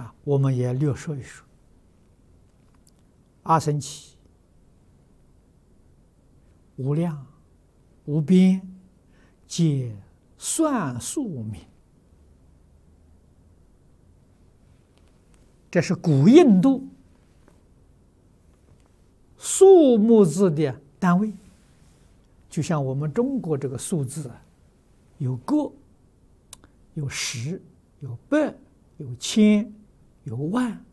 我们也略说一说。阿僧祇无量无边，皆算数名。这是古印度数目字的单位，就像我们中国这个数字有个、有十、有百、有千、有万，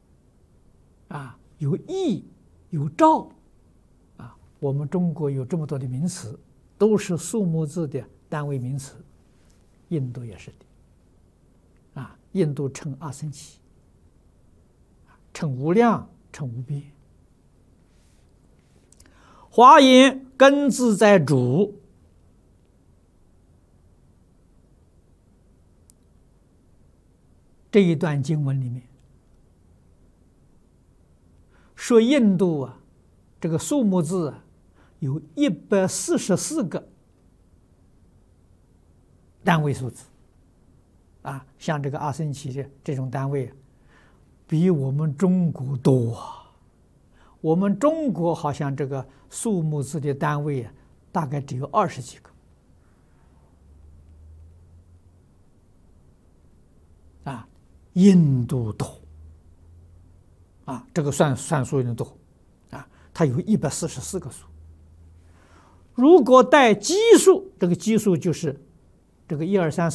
有亿、有兆，我们中国有这么多的名词，都是数目字的单位名词。印度也是的，印度称阿僧祇，称无量，称无边。华严根自在主，这一段经文里面说，印度这个数目字有144个单位数字，像这个阿僧祇的这种单位，比我们中国多。我们中国好像这个数目字的单位大概只有20几个，印度多，这个算数有点多，它有144个数。如果带基数，这个基数就是这个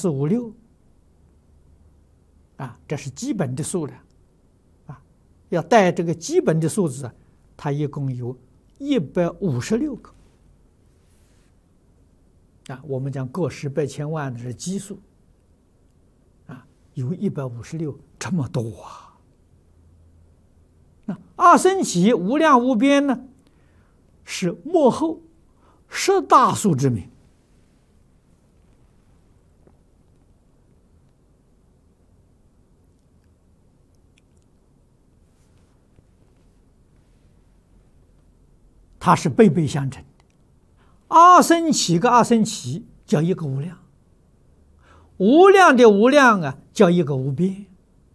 1、2、3、4、5、6，这是基本的数量，要带这个基本的数字，它一共有156个，我们讲个十百千万的是基数，有156，这么多啊！那阿僧祇无量无边呢，是末后10大数之名。它是背背相承的，阿僧祇跟阿僧祇叫一个无量，无量的无量叫一个无边。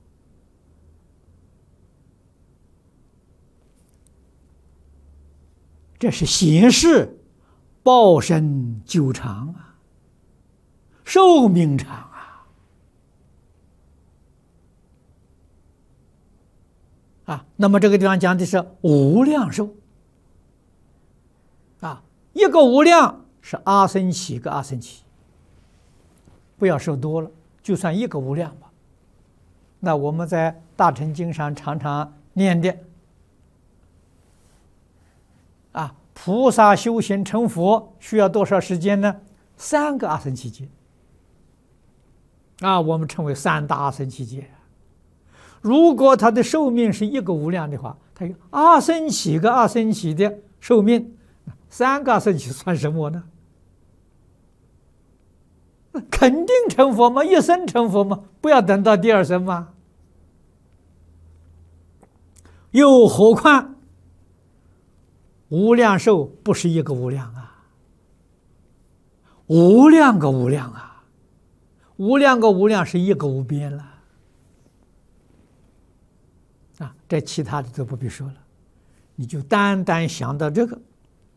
这是显示报身久长寿命长那么这个地方讲的是无量寿。一个无量是阿僧祇跟阿僧祇，不要说多了，就算一个无量吧。那我们在大乘经上常常念的菩萨修行成佛需要多少时间呢？3个阿僧祇劫我们称为3大阿僧祇劫。如果他的寿命是一个无量的话，他有阿僧祇跟阿僧祇的寿命，3个阿僧祇算什么呢？肯定成佛吗？一生成佛吗？不要等到第2生吗？又何况无量寿不是一个无量无量个无量无量个无量是一个无边了这其他的都不必说了，你就单单想到这个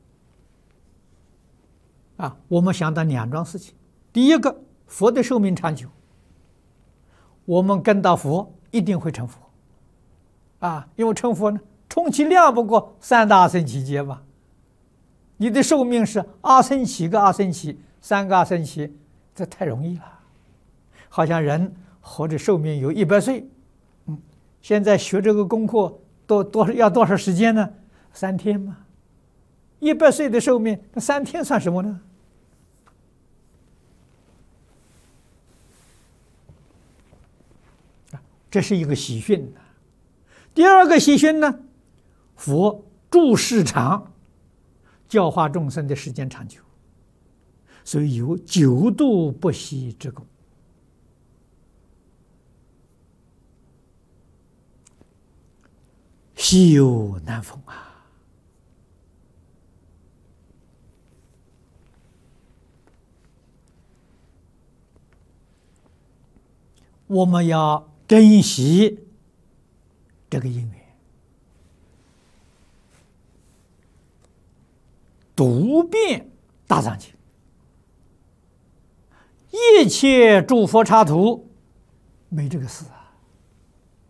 我们想到2桩事情。第一个，佛的寿命长久，我们跟到佛一定会成佛因为成佛呢，充其量不过3大阿僧祇劫吧。你的寿命是阿僧祇跟阿僧祇3个阿僧祇，这太容易了。好像人活着寿命有100岁，现在学这个功课要多少时间呢？3天嘛。100岁的寿命，那3天算什么呢？这是一个喜讯。第2个喜讯呢，佛住世长，教化众生的时间长久，所以有9度不息之功。稀有难逢我们要珍惜这个因缘，读遍大藏经，一切诸佛刹土没这个事啊。